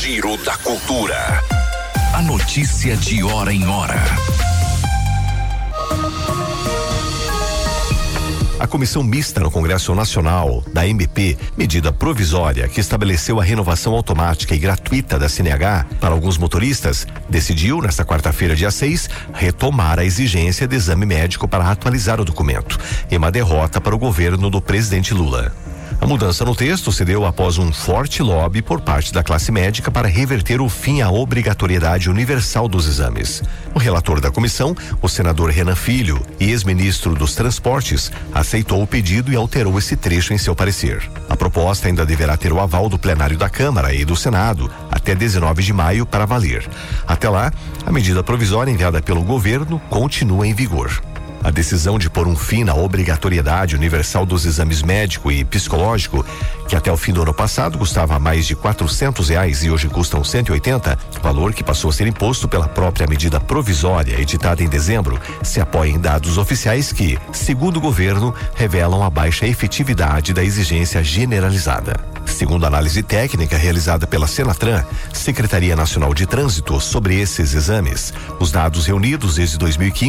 Giro da Cultura. A notícia de hora em hora. A comissão mista no Congresso Nacional da MP, medida provisória que estabeleceu a renovação automática e gratuita da CNH para alguns motoristas, decidiu, nesta quarta-feira, dia 6, retomar a exigência de exame médico para atualizar o documento, em uma derrota para o governo do presidente Lula. A mudança no texto se deu após um forte lobby por parte da classe médica para reverter o fim à obrigatoriedade universal dos exames. O relator da comissão, o senador Renan Filho, e ex-ministro dos Transportes, aceitou o pedido e alterou esse trecho em seu parecer. A proposta ainda deverá ter o aval do plenário da Câmara e do Senado até 19 de maio para valer. Até lá, a medida provisória enviada pelo governo continua em vigor. A decisão de pôr um fim na obrigatoriedade universal dos exames médico e psicológico, que até o fim do ano passado custava mais de R$400 e hoje custam 180, valor que passou a ser imposto pela própria medida provisória editada em dezembro, se apoia em dados oficiais que, segundo o governo, revelam a baixa efetividade da exigência generalizada. Segundo a análise técnica realizada pela Senatran, Secretaria Nacional de Trânsito, sobre esses exames, os dados reunidos desde 2015